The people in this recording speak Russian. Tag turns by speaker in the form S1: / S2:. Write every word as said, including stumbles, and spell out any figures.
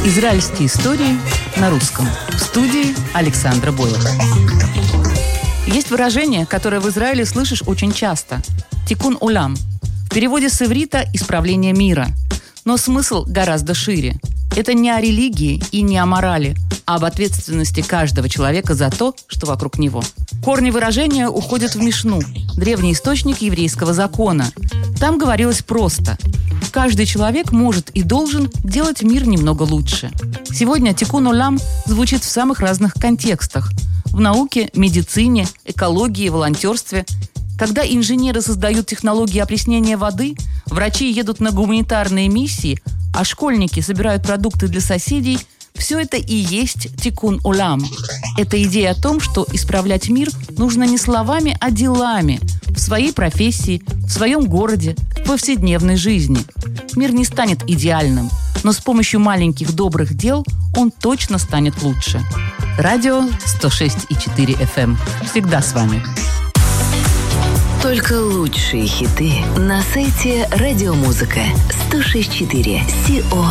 S1: Израильские истории на русском. В студии Александра Бойлова. Есть выражение, которое в Израиле слышишь очень часто. «Тикун улам». В переводе с иврита «исправление мира». Но смысл гораздо шире. Это не о религии и не о морали, а об ответственности каждого человека за то, что вокруг него. Корни выражения уходят в Мишну, древний источник еврейского закона. Там говорилось просто: каждый человек может и должен делать мир немного лучше. Сегодня «тикун улам» звучит в самых разных контекстах. В науке, медицине, экологии, волонтерстве. Когда инженеры создают технологии опреснения воды, врачи едут на гуманитарные миссии, а школьники собирают продукты для соседей, все это и есть «тикун улам». Это идея о том, что исправлять мир нужно не словами, а делами, в своей профессии, в своем городе, в повседневной жизни. Мир не станет идеальным, но с помощью маленьких добрых дел он точно станет лучше. Радио сто шесть и четыре эф эм. Всегда с вами.
S2: Только лучшие хиты на сайте Радиомузыка сто шесть и четыре си о